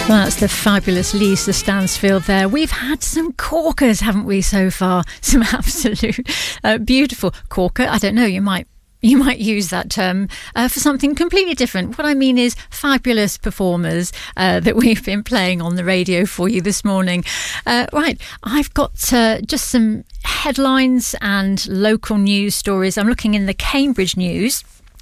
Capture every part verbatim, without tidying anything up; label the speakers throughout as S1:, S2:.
S1: That's the fabulous Lisa Stansfield there. We've had some corkers, haven't we, so far? Some absolute uh, beautiful corker. I don't know, you might You might use that term uh, for something completely different. What I mean is fabulous performers uh, that we've been playing on the radio for you this morning. Uh, right, I've got uh, just some headlines and local news stories. I'm looking in the Cambridge News.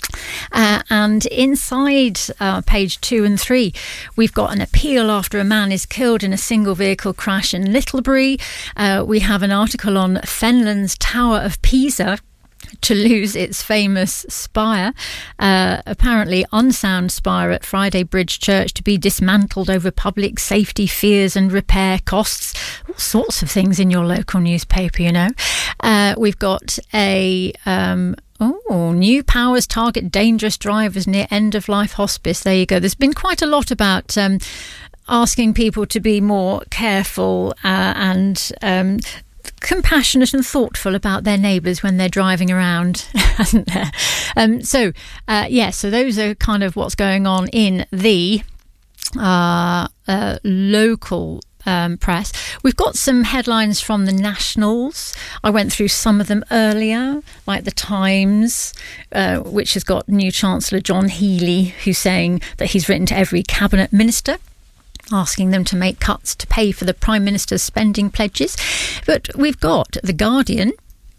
S1: Uh, and inside uh, page two and three, we've got an appeal after a man is killed in a single vehicle crash in Littlebury. Uh, we have an article on Fenland's Tower of Pisa to lose its famous spire. Uh, apparently unsound spire at Friday Bridge Church to be dismantled over public safety fears and repair costs. All sorts of things in your local newspaper, you know. Uh, we've got a... Um, Oh, new powers target dangerous drivers near end-of-life hospice. There you go. There's been quite a lot about um, asking people to be more careful uh, and um, compassionate and thoughtful about their neighbours when they're driving around, hasn't there? Um, so, uh, yeah, so those are kind of what's going on in the uh, uh, local Um, press. We've got some headlines from the Nationals. I went through some of them earlier, like the Times, uh, which has got new Chancellor John Healey, who's saying that he's written to every cabinet minister asking them to make cuts to pay for the Prime Minister's spending pledges. But we've got The Guardian,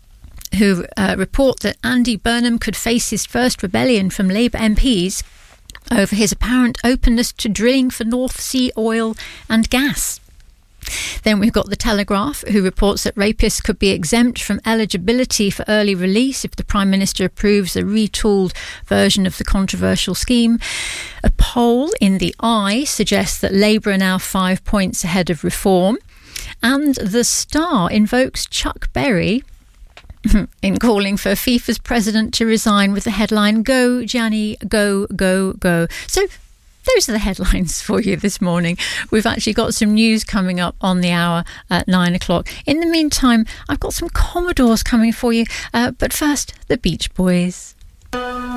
S1: who uh, report that Andy Burnham could face his first rebellion from Labour M Ps over his apparent openness to drilling for North Sea oil and gas. Then we've got The Telegraph, who reports that rapists could be exempt from eligibility for early release if the Prime Minister approves a retooled version of the controversial scheme. A poll in The Eye suggests that Labour are now five points ahead of Reform. And The Star invokes Chuck Berry in calling for FIFA's president to resign with the headline, "Go, Gianni, go, go, go." So those are the headlines for you this morning. We've actually got some news coming up on the hour at nine o'clock. In the meantime, I've got some Commodores coming for you. Uh, but first, the Beach Boys.